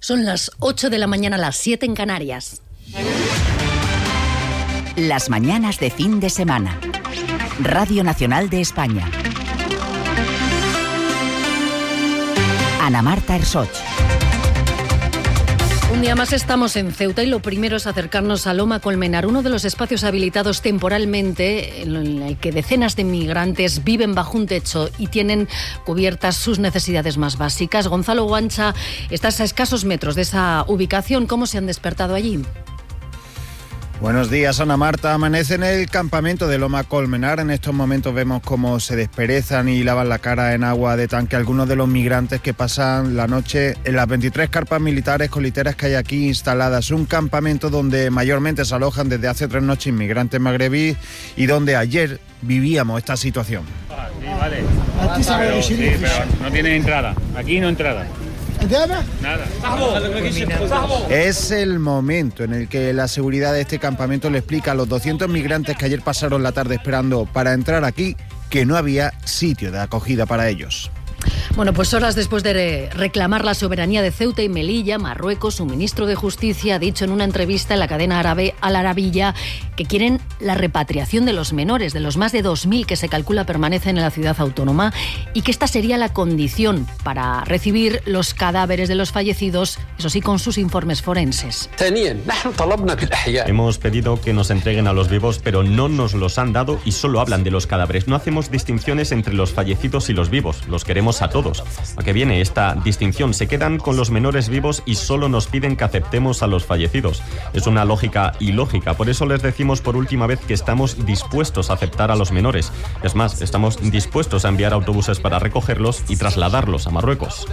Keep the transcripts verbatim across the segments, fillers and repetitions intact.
Son las ocho de la mañana, las siete en Canarias. Las mañanas de fin de semana. Radio Nacional de España. Ana Marta Ersoch. Un día más estamos en Ceuta y lo primero es acercarnos a Loma Colmenar, uno de los espacios habilitados temporalmente en el que decenas de migrantes viven bajo un techo y tienen cubiertas sus necesidades más básicas. Gonzalo Guancha, estás a escasos metros de esa ubicación. ¿Cómo se han despertado allí? Buenos días, Ana Marta. Amanece en el campamento de Loma Colmenar. En estos momentos vemos cómo se desperezan y lavan la cara en agua de tanque algunos de los migrantes que pasan la noche en las veintitrés carpas militares con literas que hay aquí instaladas. Un campamento donde mayormente se alojan desde hace tres noches inmigrantes magrebíes y donde ayer vivíamos esta situación. Ah, sí, vale. Pero, sí, pero no tiene entrada. Aquí no entrada. Nada. Es el momento en el que la seguridad de este campamento le explica a los doscientos migrantes que ayer pasaron la tarde esperando para entrar aquí que no había sitio de acogida para ellos. Bueno, pues horas después de reclamar la soberanía de Ceuta y Melilla, Marruecos, su ministro de Justicia ha dicho en una entrevista en la cadena árabe Al Arabiya que quieren la repatriación de los menores, de los más de dos mil que se calcula permanecen en la ciudad autónoma, y que esta sería la condición para recibir los cadáveres de los fallecidos, eso sí, con sus informes forenses. Hemos pedido que nos entreguen a los vivos, pero no nos los han dado y solo hablan de los cadáveres. No hacemos distinciones entre los fallecidos y los vivos, los queremos a todos. ¿A qué viene esta distinción? Se quedan con los menores vivos y solo nos piden que aceptemos a los fallecidos. Es una lógica ilógica. Por eso les decimos por última vez que estamos dispuestos a aceptar a los menores. Es más, estamos dispuestos a enviar autobuses para recogerlos y trasladarlos a Marruecos.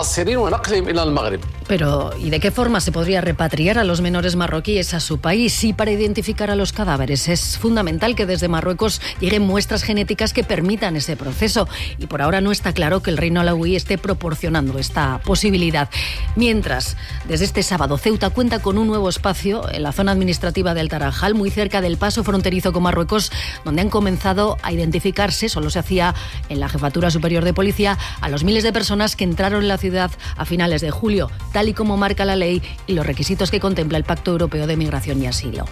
Pero, ¿y de qué forma se podría repatriar a los menores marroquíes a su país? Y para identificar a los cadáveres es fundamental que desde Marruecos lleguen muestras genéticas que permitan ese proceso. Y por ahora no está claro que el Reino alauí esté proporcionando esta posibilidad. Mientras, desde este sábado, Ceuta cuenta con un nuevo espacio en la zona administrativa del Tarajal, muy cerca del paso fronterizo con Marruecos, donde han comenzado a identificarse, solo se hacía en la Jefatura Superior de Policía, a los miles de personas que entraron en la ciudad a finales de julio, tal y como marca la ley y los requisitos que contempla el Pacto Europeo de Migración y Asilo.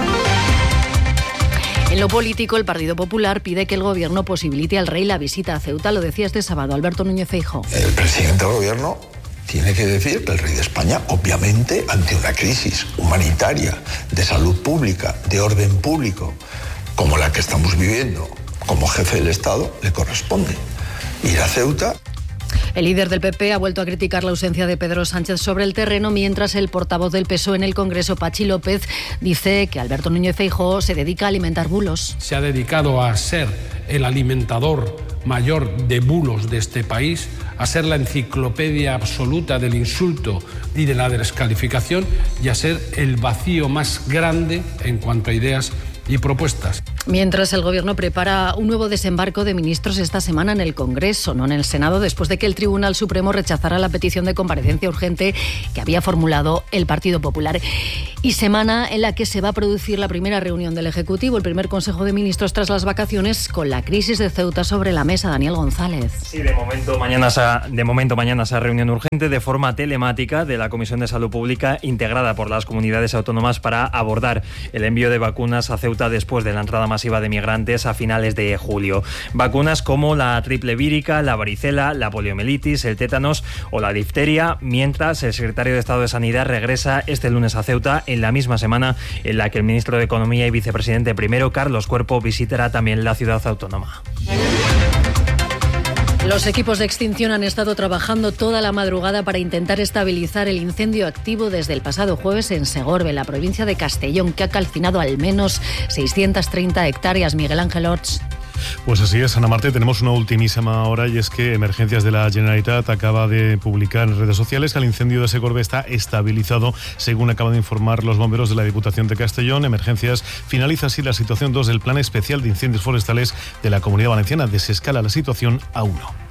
En lo político, el Partido Popular pide que el Gobierno posibilite al rey la visita a Ceuta. Lo decía este sábado Alberto Núñez Feijóo. El presidente del Gobierno tiene que decir que el rey de España, obviamente, ante una crisis humanitaria, de salud pública, de orden público, como la que estamos viviendo, como jefe del Estado, le corresponde ir a Ceuta. El líder del P P ha vuelto a criticar la ausencia de Pedro Sánchez sobre el terreno, mientras el portavoz del P S O E en el Congreso, Pachi López, dice que Alberto Núñez Feijóo se dedica a alimentar bulos. Se ha dedicado a ser el alimentador mayor de bulos de este país, a ser la enciclopedia absoluta del insulto y de la descalificación, y a ser el vacío más grande en cuanto a ideas y propuestas. Mientras el Gobierno prepara un nuevo desembarco de ministros esta semana en el Congreso, no en el Senado, después de que el Tribunal Supremo rechazara la petición de comparecencia urgente que había formulado el Partido Popular. Y semana en la que se va a producir la primera reunión del Ejecutivo, el primer Consejo de Ministros tras las vacaciones, con la crisis de Ceuta sobre la mesa. Daniel González. Sí, de momento mañana se ha, de momento mañana esa reunión urgente de forma telemática de la Comisión de Salud Pública, integrada por las comunidades autónomas, para abordar el envío de vacunas a Ceuta después de la entrada masiva de migrantes a finales de julio. Vacunas como la triple vírica, la varicela, la poliomielitis, el tétanos o la difteria, mientras el secretario de Estado de Sanidad regresa este lunes a Ceuta, en la misma semana en la que el ministro de Economía y vicepresidente primero, Carlos Cuerpo, visitará también la ciudad autónoma. Los equipos de extinción han estado trabajando toda la madrugada para intentar estabilizar el incendio activo desde el pasado jueves en Segorbe, en la provincia de Castellón, que ha calcinado al menos seiscientas treinta hectáreas. Miguel Ángel Orts. Pues así es, Ana Marta, tenemos una ultimísima hora, y es que Emergencias de la Generalitat acaba de publicar en redes sociales que el incendio de Segorbe está estabilizado, según acaban de informar los bomberos de la Diputación de Castellón. Emergencias finaliza así la situación dos del Plan Especial de Incendios Forestales de la Comunidad Valenciana. Desescala la situación a uno.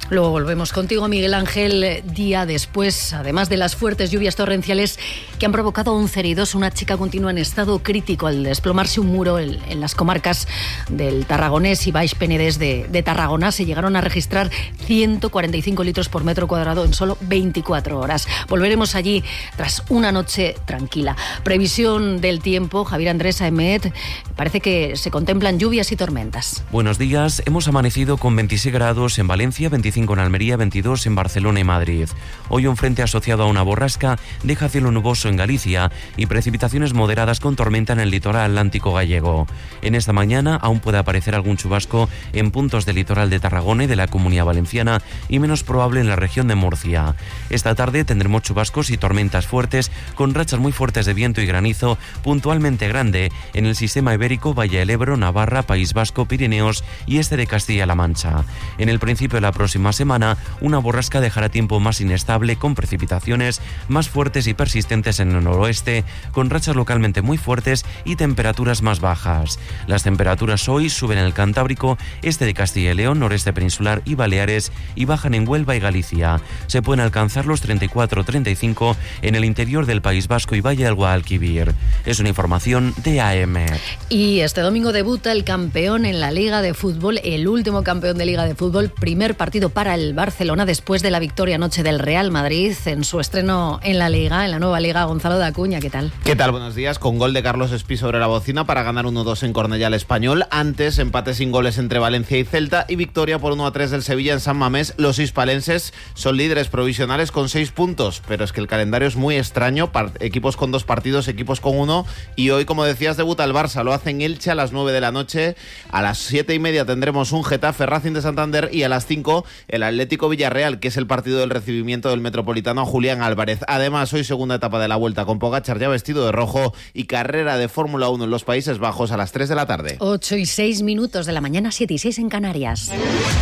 Luego volvemos contigo, Miguel Ángel, día después, además de las fuertes lluvias torrenciales que han provocado once heridos, una chica continúa en estado crítico al desplomarse un muro en, en las comarcas del Tarragonés y Baix Penedès de, de Tarragona. Se llegaron a registrar ciento cuarenta y cinco litros por metro cuadrado en solo veinticuatro horas. Volveremos allí tras una noche tranquila. Previsión del tiempo, Javier Andrés Aemet, parece que se contemplan lluvias y tormentas. Buenos días, hemos amanecido con veintiséis grados en Valencia, veinticinco en Almería, veintidós en Barcelona y Madrid. Hoy un frente asociado a una borrasca deja cielo nuboso en Galicia y precipitaciones moderadas con tormenta en el litoral atlántico gallego. En esta mañana aún puede aparecer algún chubasco en puntos del litoral de Tarragona y de la Comunidad Valenciana y menos probable en la región de Murcia. Esta tarde tendremos chubascos y tormentas fuertes con rachas muy fuertes de viento y granizo puntualmente grande en el sistema ibérico, Valle del Ebro, Navarra, País Vasco, Pirineos y este de Castilla-La Mancha. En el principio de la próxima semana, una borrasca dejará tiempo más inestable con precipitaciones más fuertes y persistentes en el noroeste, con rachas localmente muy fuertes y temperaturas más bajas. Las temperaturas hoy suben en el Cantábrico, este de Castilla y León, noreste peninsular y Baleares y bajan en Huelva y Galicia. Se pueden alcanzar los treinta y cuatro a treinta y cinco en el interior del País Vasco y Valle del Guadalquivir. Es una información de A M. Y este domingo debuta el campeón en la Liga de Fútbol, el último campeón de Liga de Fútbol, primer partido para el Barcelona después de la victoria anoche del Real Madrid en su estreno en la Liga, en la nueva Liga. Gonzalo de Acuña, ¿qué tal? ¿Qué tal? Buenos días. Con gol de Carlos Espí sobre la bocina para ganar uno dos en Cornellá al Español. Antes, empate sin goles entre Valencia y Celta y victoria por uno a tres del Sevilla en San Mamés. Los hispalenses son líderes provisionales con seis puntos, pero es que el calendario es muy extraño. Equipos con dos partidos, equipos con uno. Y hoy, como decías, debuta el Barça. Lo hace en Elche a las nueve de la noche. A las siete y media tendremos un Getafe Racing de Santander y a las cinco el Atlético Villarreal, que es el partido del recibimiento del Metropolitano a Julián Álvarez. Además, hoy segunda etapa de la Vuelta con Pogačar ya vestido de rojo y carrera de Fórmula uno en los Países Bajos a las tres de la tarde. ocho y seis minutos de la mañana, siete y seis en Canarias.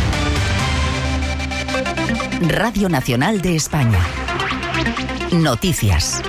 Radio Nacional de España. Noticias.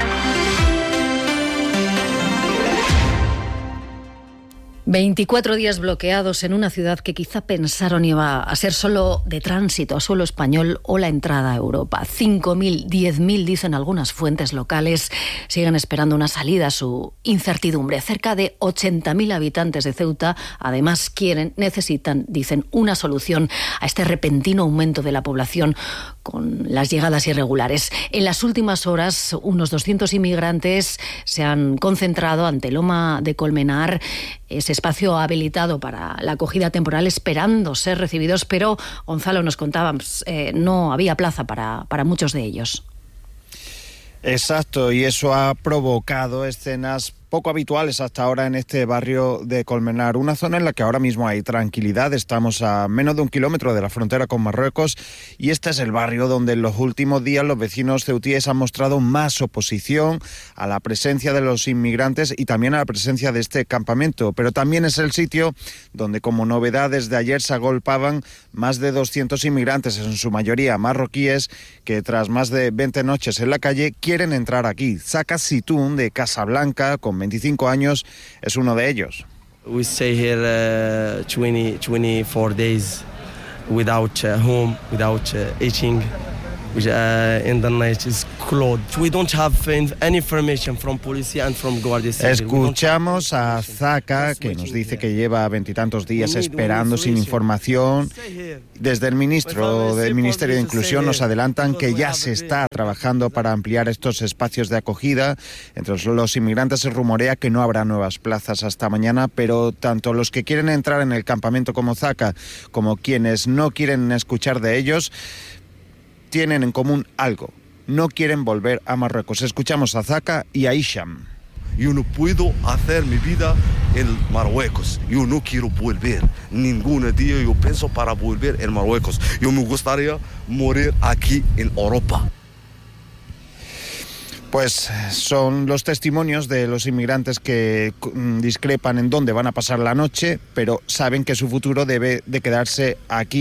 veinticuatro días bloqueados en una ciudad que quizá pensaron iba a ser solo de tránsito, a suelo español o la entrada a Europa. cinco mil, diez mil, dicen algunas fuentes locales, siguen esperando una salida a su incertidumbre. Cerca de ochenta mil habitantes de Ceuta, además, quieren, necesitan, dicen, una solución a este repentino aumento de la población con las llegadas irregulares. En las últimas horas, unos doscientos inmigrantes se han concentrado ante Loma de Colmenar, ese espacio habilitado para la acogida temporal, esperando ser recibidos, pero Gonzalo nos contaba, eh, no había plaza para, para muchos de ellos. Exacto, y eso ha provocado escenas poco habituales hasta ahora en este barrio de Colmenar, una zona en la que ahora mismo hay tranquilidad. Estamos a menos de un kilómetro de la frontera con Marruecos y este es el barrio donde en los últimos días los vecinos ceutíes han mostrado más oposición a la presencia de los inmigrantes y también a la presencia de este campamento, pero también es el sitio donde, como novedad, desde ayer se agolpaban más de doscientos inmigrantes, en su mayoría marroquíes, que tras más de veinte noches en la calle quieren entrar aquí. Zaka Situn, de Casablanca, con veinticinco años, es uno de ellos. We stay here uh, twenty, twenty-four days without uh, home, without uh, eating. Uh, in the night is closed. We don't have any information from police and from Guardia Civil. Escuchamos a Zaka, que nos dice que lleva veintitantos días esperando sin información. Desde el ministro del Ministerio de Inclusión nos adelantan que ya se está trabajando para ampliar estos espacios de acogida. Entre los inmigrantes se rumorea que no habrá nuevas plazas hasta mañana, pero tanto los que quieren entrar en el campamento como Zaka, como quienes no quieren escuchar de ellos, tienen en común algo: no quieren volver a Marruecos. Escuchamos a Zaka y a Isham. Yo no puedo hacer mi vida en Marruecos. Yo no quiero volver. Ningún día yo pienso para volver en Marruecos. Yo me gustaría morir aquí en Europa. Pues son los testimonios de los inmigrantes que discrepan en dónde van a pasar la noche, pero saben que su futuro debe de quedarse aquí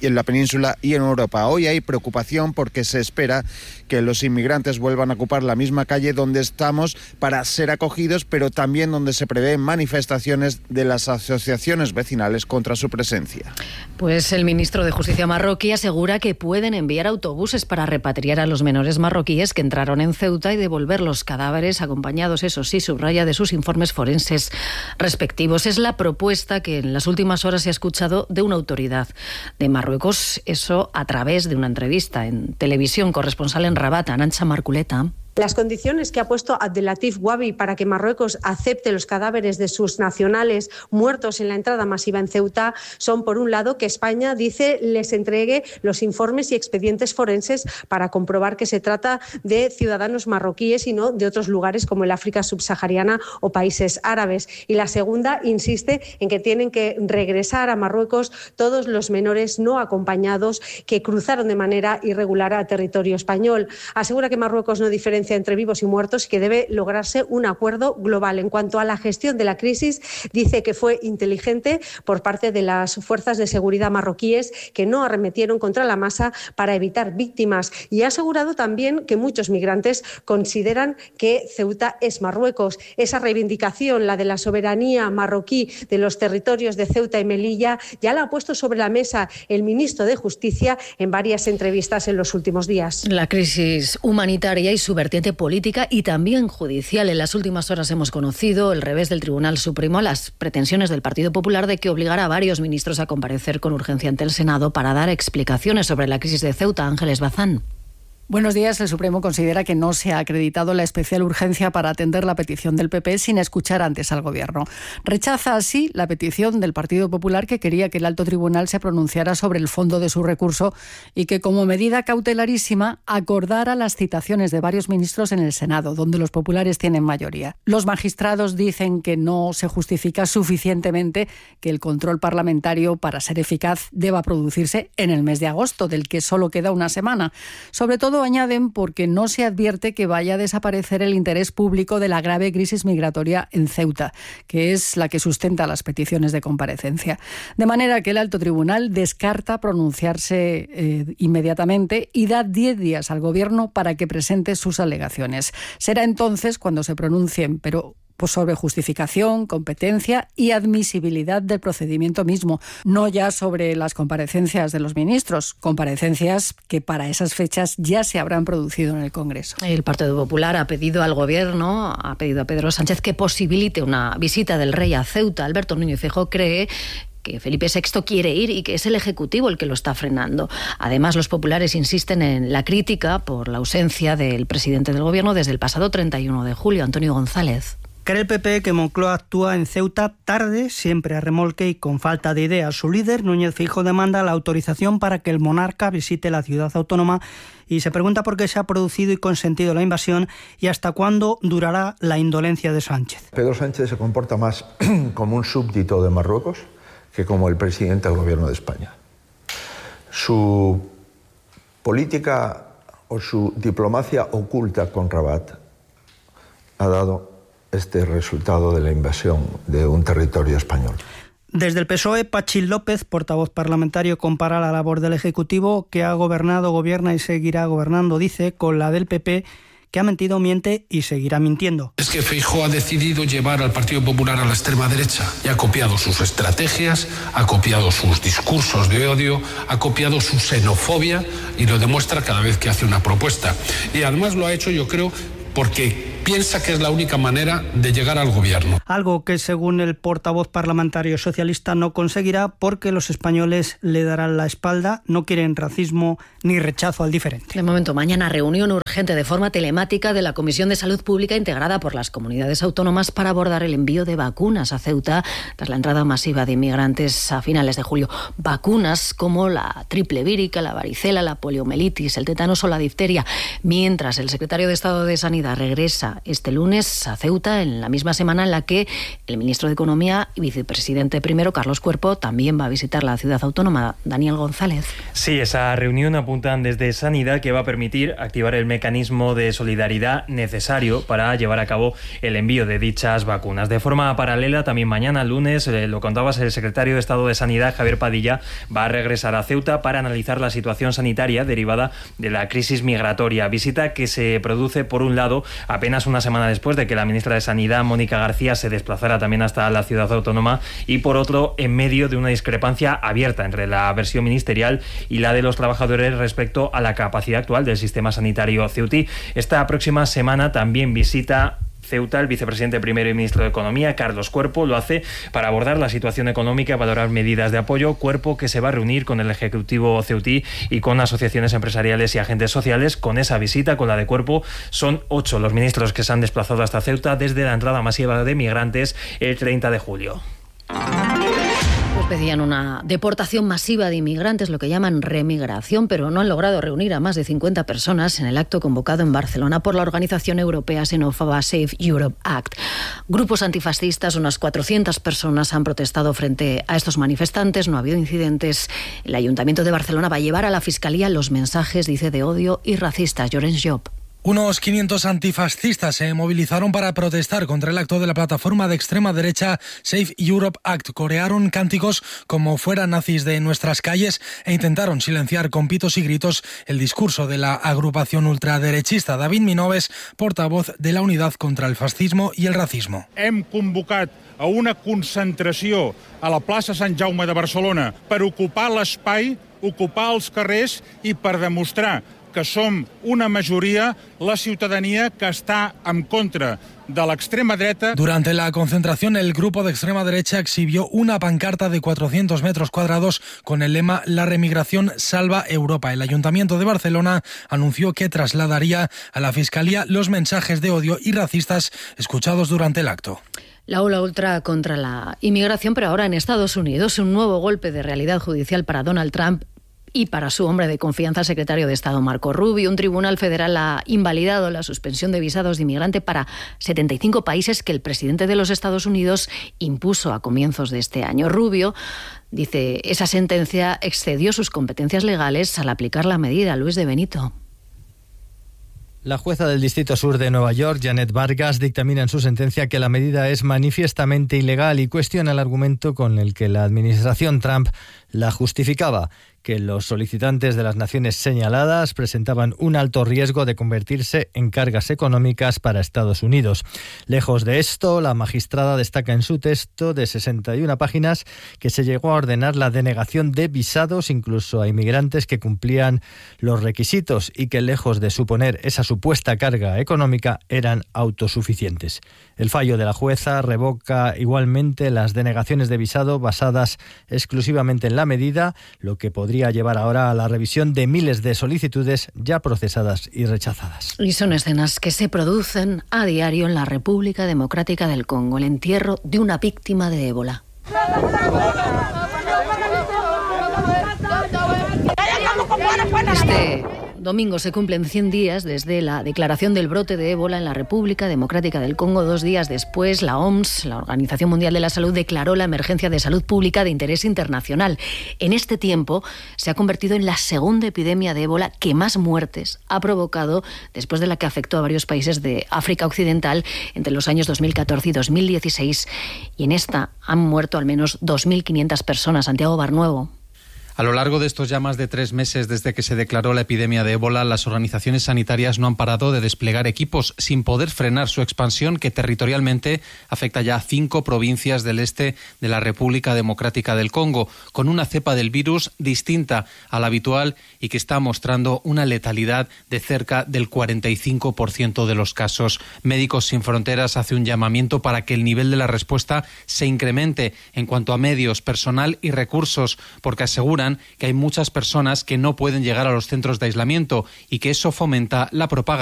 en la península y en Europa. Hoy hay preocupación porque se espera que los inmigrantes vuelvan a ocupar la misma calle donde estamos para ser acogidos, pero también donde se prevén manifestaciones de las asociaciones vecinales contra su presencia. Pues el ministro de Justicia marroquí asegura que pueden enviar autobuses para repatriar a los menores marroquíes que entraron en Ceuta y devolver los cadáveres acompañados, eso sí, subraya, de sus informes forenses respectivos. Es la propuesta que en las últimas horas se ha escuchado de una autoridad de Marruecos, eso a través de una entrevista en televisión. Corresponsal en Rabat, Arantxa Marculeta. Las condiciones que ha puesto Abdelatif Wabi para que Marruecos acepte los cadáveres de sus nacionales muertos en la entrada masiva en Ceuta son, por un lado, que España, dice, les entregue los informes y expedientes forenses para comprobar que se trata de ciudadanos marroquíes y no de otros lugares como el África subsahariana o países árabes. Y la segunda insiste en que tienen que regresar a Marruecos todos los menores no acompañados que cruzaron de manera irregular a territorio español. Asegura que Marruecos no diferencia entre vivos y muertos y que debe lograrse un acuerdo global. En cuanto a la gestión de la crisis, dice que fue inteligente por parte de las fuerzas de seguridad marroquíes que no arremetieron contra la masa para evitar víctimas, y ha asegurado también que muchos migrantes consideran que Ceuta es Marruecos. Esa reivindicación, la de la soberanía marroquí de los territorios de Ceuta y Melilla, ya la ha puesto sobre la mesa el ministro de Justicia en varias entrevistas en los últimos días. La crisis humanitaria y su vertiente política y también judicial. En las últimas horas hemos conocido el revés del Tribunal Supremo a las pretensiones del Partido Popular de que obligara a varios ministros a comparecer con urgencia ante el Senado para dar explicaciones sobre la crisis de Ceuta. Ángeles Bazán. Buenos días. El Supremo considera que no se ha acreditado la especial urgencia para atender la petición del P P sin escuchar antes al Gobierno. Rechaza así la petición del Partido Popular, que quería que el alto tribunal se pronunciara sobre el fondo de su recurso y que, como medida cautelarísima, acordara las citaciones de varios ministros en el Senado, donde los populares tienen mayoría. Los magistrados dicen que no se justifica suficientemente que el control parlamentario, para ser eficaz, deba producirse en el mes de agosto, del que solo queda una semana. Sobre todo, añaden, porque no se advierte que vaya a desaparecer el interés público de la grave crisis migratoria en Ceuta, que es la que sustenta las peticiones de comparecencia. De manera que el alto tribunal descarta pronunciarse eh, inmediatamente y da diez días al Gobierno para que presente sus alegaciones. Será entonces cuando se pronuncien, pero pues sobre justificación, competencia y admisibilidad del procedimiento mismo, no ya sobre las comparecencias de los ministros, comparecencias que para esas fechas ya se habrán producido en el Congreso. El Partido Popular ha pedido al Gobierno, ha pedido a Pedro Sánchez que posibilite una visita del rey a Ceuta. Alberto Núñez Feijóo cree que Felipe sexto quiere ir y que es el Ejecutivo el que lo está frenando. Además, los populares insisten en la crítica por la ausencia del presidente del Gobierno desde el pasado treinta y uno de julio, Antonio González. Cree el P P que Moncloa actúa en Ceuta tarde, siempre a remolque y con falta de ideas. Su líder, Núñez Feijóo, demanda la autorización para que el monarca visite la ciudad autónoma y se pregunta por qué se ha producido y consentido la invasión y hasta cuándo durará la indolencia de Sánchez. Pedro Sánchez se comporta más como un súbdito de Marruecos que como el presidente del Gobierno de España. Su política o su diplomacia oculta con Rabat ha dado este resultado de la invasión de un territorio español. Desde el P S O E, Pachín López, portavoz parlamentario, compara la labor del Ejecutivo, que ha gobernado, gobierna y seguirá gobernando, dice, con la del P P, que ha mentido, miente y seguirá mintiendo. Es que Feijóo ha decidido llevar al Partido Popular a la extrema derecha y ha copiado sus estrategias, ha copiado sus discursos de odio, ha copiado su xenofobia y lo demuestra cada vez que hace una propuesta. Y además lo ha hecho, yo creo, porque piensa que es la única manera de llegar al gobierno. Algo que, según el portavoz parlamentario socialista, no conseguirá porque los españoles le darán la espalda, no quieren racismo ni rechazo al diferente. De momento, mañana reunión urgente de forma telemática de la Comisión de Salud Pública integrada por las comunidades autónomas para abordar el envío de vacunas a Ceuta tras la entrada masiva de inmigrantes a finales de julio. Vacunas como la triple vírica, la varicela, la poliomielitis, el tétanos o la difteria. Mientras el secretario de Estado de Sanidad regresa llega este lunes a Ceuta, en la misma semana en la que el ministro de Economía y vicepresidente primero, Carlos Cuerpo, también va a visitar la ciudad autónoma. Daniel González. Sí, esa reunión apuntan desde Sanidad que va a permitir activar el mecanismo de solidaridad necesario para llevar a cabo el envío de dichas vacunas. De forma paralela, también mañana, lunes, eh, lo contabas, el secretario de Estado de Sanidad, Javier Padilla, va a regresar a Ceuta para analizar la situación sanitaria derivada de la crisis migratoria. Visita que se produce, por un lado, apenas una semana después de que la ministra de Sanidad, Mónica García, se desplazara también hasta la ciudad autónoma, y por otro, en medio de una discrepancia abierta entre la versión ministerial y la de los trabajadores respecto a la capacidad actual del sistema sanitario ceutí. Esta próxima semana también visita Ceuta el vicepresidente primero y ministro de Economía, Carlos Cuerpo. Lo hace para abordar la situación económica y valorar medidas de apoyo. Cuerpo que se va a reunir con el Ejecutivo ceutí y con asociaciones empresariales y agentes sociales. Con esa visita, con la de Cuerpo, son ocho los ministros que se han desplazado hasta Ceuta desde la entrada masiva de migrantes el treinta de julio. Pues pedían una deportación masiva de inmigrantes, lo que llaman remigración, pero no han logrado reunir a más de cincuenta personas en el acto convocado en Barcelona por la organización europea xenófoba Save Europe Act. Grupos antifascistas, unas cuatrocientas personas, han protestado frente a estos manifestantes. No ha habido incidentes. El Ayuntamiento de Barcelona va a llevar a la Fiscalía los mensajes, dice, de odio y racistas. Llorenç Job. Unos quinientos antifascistas se movilizaron para protestar contra el acto de la plataforma de extrema derecha Save Europe Act. Corearon cánticos como "fuera nazis de nuestras calles" e intentaron silenciar con pitos y gritos el discurso de la agrupación ultraderechista. David Minoves, portavoz de la Unidad contra el Fascismo y el Racismo. Hem convocat a una concentració a la plaça Sant Jaume de Barcelona per ocupar l'espai, ocupar els carrers i per demostrar que som una majoria, la ciudadanía, que está en contra de la extrema derecha. Durante la concentración, el grupo de extrema derecha exhibió una pancarta de cuatrocientos metros cuadrados con el lema "La remigración salva Europa". El Ayuntamiento de Barcelona anunció que trasladaría a la Fiscalía los mensajes de odio y racistas escuchados durante el acto. La ola ultra contra la inmigración, pero ahora en Estados Unidos, un nuevo golpe de realidad judicial para Donald Trump y para su hombre de confianza, el secretario de Estado Marco Rubio. Un tribunal federal ha invalidado la suspensión de visados de inmigrante para setenta y cinco países que el presidente de los Estados Unidos impuso a comienzos de este año. Rubio dice, esa sentencia excedió sus competencias legales al aplicar la medida. Luis de Benito. La jueza del Distrito Sur de Nueva York, Janet Vargas, dictamina en su sentencia que la medida es manifiestamente ilegal y cuestiona el argumento con el que la administración Trump la justificaba, que los solicitantes de las naciones señaladas presentaban un alto riesgo de convertirse en cargas económicas para Estados Unidos. Lejos de esto, la magistrada destaca en su texto de sesenta y una páginas que se llegó a ordenar la denegación de visados incluso a inmigrantes que cumplían los requisitos y que, lejos de suponer esa supuesta carga económica, eran autosuficientes. El fallo de la jueza revoca igualmente las denegaciones de visado basadas exclusivamente en la medida, lo que podría llevar ahora a la revisión de miles de solicitudes ya procesadas y rechazadas. Y son escenas que se producen a diario en la República Democrática del Congo, el entierro de una víctima de ébola. Este domingo se cumplen cien días desde la declaración del brote de ébola en la República Democrática del Congo. Dos días después, la O M S, la Organización Mundial de la Salud, declaró la emergencia de salud pública de interés internacional. En este tiempo se ha convertido en la segunda epidemia de ébola que más muertes ha provocado, después de la que afectó a varios países de África Occidental entre los años dos mil catorce y dos mil dieciséis. Y en esta han muerto al menos dos mil quinientas personas. Santiago Barnuevo. A lo largo de estos ya más de tres meses desde que se declaró la epidemia de ébola, las organizaciones sanitarias no han parado de desplegar equipos sin poder frenar su expansión, que territorialmente afecta ya a cinco provincias del este de la República Democrática del Congo, con una cepa del virus distinta a la habitual y que está mostrando una letalidad de cerca del cuarenta y cinco por ciento de los casos. Médicos Sin Fronteras hace un llamamiento para que el nivel de la respuesta se incremente en cuanto a medios, personal y recursos, porque aseguran que hay muchas personas que no pueden llegar a los centros de aislamiento y que eso fomenta la propagación